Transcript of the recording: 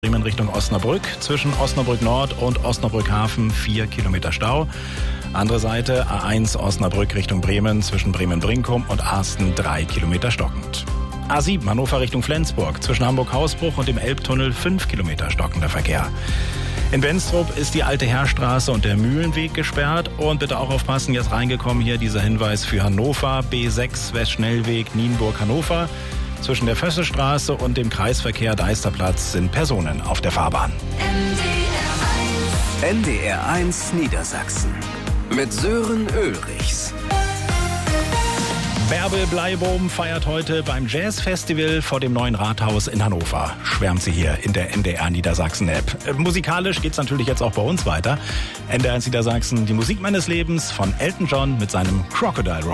Bremen Richtung Osnabrück. Zwischen Osnabrück Nord und Osnabrück Hafen 4 Kilometer Stau. Andere Seite A1 Osnabrück Richtung Bremen zwischen Bremen-Brinkum und Arsten 3 Kilometer stockend. A7 Hannover Richtung Flensburg zwischen Hamburg-Hausbruch und dem Elbtunnel 5 Kilometer stockender Verkehr. In Benstrup ist die Alte Heerstraße und der Mühlenweg gesperrt. Und bitte auch aufpassen, jetzt reingekommen hier dieser Hinweis für Hannover. B6 Westschnellweg Nienburg-Hannover. Zwischen der Fösselstraße und dem Kreisverkehr Deisterplatz sind Personen auf der Fahrbahn. NDR1 Niedersachsen mit Sören Ulrichs. Bärbel Bleibohm feiert heute beim Jazzfestival vor dem neuen Rathaus in Hannover. Schwärmt sie hier in der NDR Niedersachsen App. Musikalisch geht's natürlich jetzt auch bei uns weiter. NDR1 Niedersachsen, die Musik meines Lebens von Elton John mit seinem Crocodile Rock.